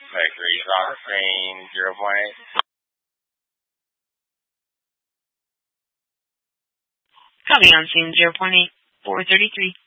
Victory Rock Train 0.8. Copy on scene 0.8, 433.